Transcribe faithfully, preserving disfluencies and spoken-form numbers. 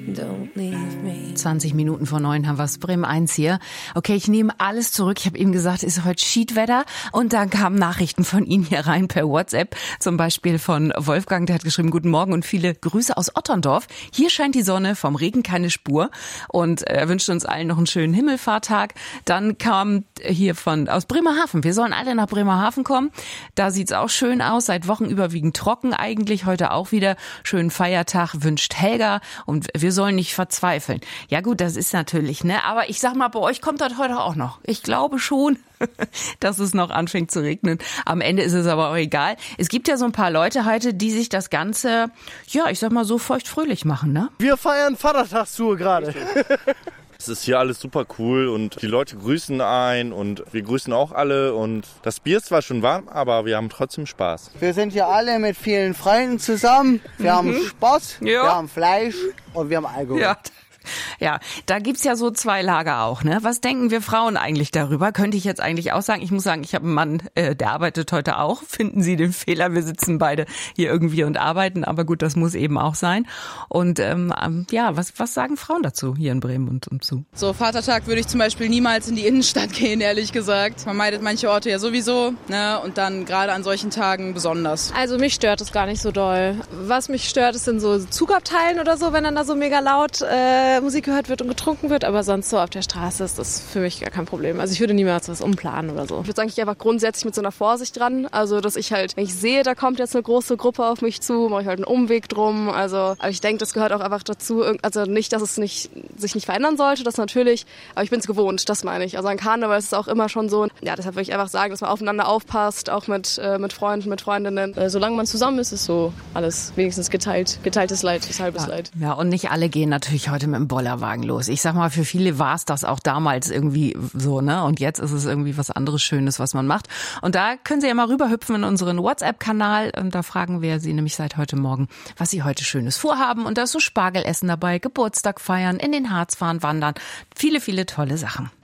don't leave me. zwanzig Minuten vor neun haben wir es, Bremen eins hier. Okay, ich nehme alles zurück. Ich habe eben gesagt, es ist heute Schiedwetter. Und dann kamen Nachrichten von Ihnen hier rein per WhatsApp. Zum Beispiel von Wolfgang, der hat geschrieben, guten Morgen und viele Grüße aus Otterndorf. Hier scheint die Sonne, vom Regen keine Spur. Und er wünscht uns allen noch einen schönen Himmelfahrtag. Dann kam hier von aus Bremerhaven. Wir sollen alle nach Bremerhaven kommen. Da sieht's auch schön aus. Seit Wochen überwiegend trocken eigentlich. Heute auch wieder. Schönen Feiertag wünscht Helga. Und wir sollen nicht verzweifeln. Ja gut, das ist natürlich, ne? Aber ich sag mal, bei euch kommt das heute auch noch. Ich glaube schon, dass es noch anfängt zu regnen. Am Ende ist es aber auch egal. Es gibt ja so ein paar Leute heute, die sich das Ganze, ja, ich sag mal so feuchtfröhlich machen, ne? Wir feiern Vatertagstour gerade. Es ist hier alles super cool und die Leute grüßen ein und wir grüßen auch alle und das Bier ist zwar schon warm, aber wir haben trotzdem Spaß. Wir sind hier alle mit vielen Freunden zusammen, wir mhm. haben Spaß, ja. wir haben Fleisch und wir haben Alkohol. Ja. Ja, da gibt's ja so zwei Lager auch, ne? Was denken wir Frauen eigentlich darüber? Könnte ich jetzt eigentlich auch sagen. Ich muss sagen, ich habe einen Mann, äh, der arbeitet heute auch. Finden Sie den Fehler? Wir sitzen beide hier irgendwie und arbeiten. Aber gut, das muss eben auch sein. Und ähm, ja, was was sagen Frauen dazu hier in Bremen und umzu? So, Vatertag würde ich zum Beispiel niemals in die Innenstadt gehen, ehrlich gesagt. Man meidet manche Orte ja sowieso, ne? Und dann gerade an solchen Tagen besonders. Also mich stört es gar nicht so doll. Was mich stört, ist in so Zugabteilen oder so, wenn dann da so mega laut äh, Musik gehört wird und getrunken wird, aber sonst so auf der Straße ist das für mich gar kein Problem. Also ich würde niemals was umplanen oder so. Ich würde sagen, ich gehe einfach grundsätzlich mit so einer Vorsicht dran. Also dass ich halt, wenn ich sehe, da kommt jetzt eine große Gruppe auf mich zu, mache ich halt einen Umweg drum. Also, aber ich denke, das gehört auch einfach dazu. Also nicht, dass es nicht, sich nicht verändern sollte, das natürlich, aber ich bin es gewohnt, das meine ich. Also an Karneval ist es auch immer schon so. Ja, deshalb würde ich einfach sagen, dass man aufeinander aufpasst, auch mit, äh, mit Freunden, mit Freundinnen. Äh, solange man zusammen ist, ist so alles wenigstens geteilt, geteiltes Leid, ist halbes ja. Leid. Ja, und nicht alle gehen natürlich heute mit dem Bollerwagen los. Ich sag mal, für viele war es das auch damals irgendwie so, ne? Und jetzt ist es irgendwie was anderes Schönes, was man macht. Und da können Sie ja mal rüberhüpfen in unseren WhatsApp-Kanal. Und da fragen wir Sie nämlich seit heute Morgen, was Sie heute Schönes vorhaben. Und da ist so Spargelessen dabei, Geburtstag feiern, in den Harz fahren, wandern. Viele, viele tolle Sachen.